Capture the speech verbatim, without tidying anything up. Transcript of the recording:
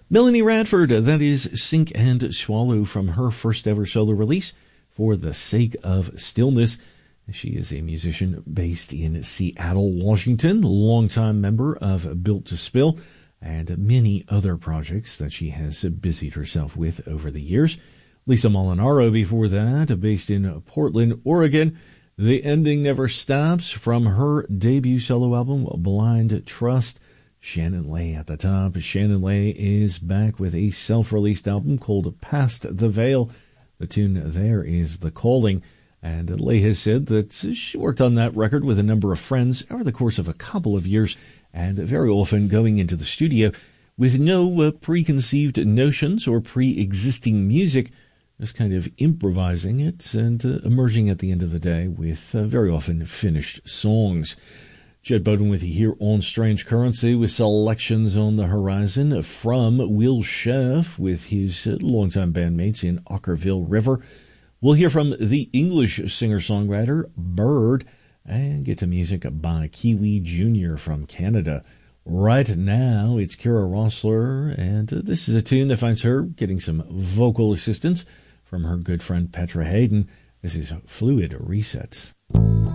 Melanie Radford, that is Sink and Swallow from her first ever solo release, For the Sake of Stillness. She is a musician based in Seattle, Washington, longtime member of Built to Spill, and many other projects that she has busied herself with over the years. Lisa Molinaro before that, based in Portland, Oregon. The Ending Never Stops from her debut solo album, Blind Trust. Shannon Lay at the top. Shannon Lay is back with a self-released album called Past the Veil. The tune there is The Calling. And Lay has said that she worked on that record with a number of friends over the course of a couple of years, and very often going into the studio with no uh, preconceived notions or pre-existing music, just kind of improvising it and uh, emerging at the end of the day with uh, very often finished songs. Jed Bowden with you here on Strange Currency with selections on the horizon from Will Sheff with his uh, longtime bandmates in Ockerville River. We'll hear from the English singer-songwriter Bird and get to music by Kiwi Junior from Canada. Right now, it's Kira Rossler, and uh, this is a tune that finds her getting some vocal assistance from her good friend Petra Hayden. This is Fluid Resets.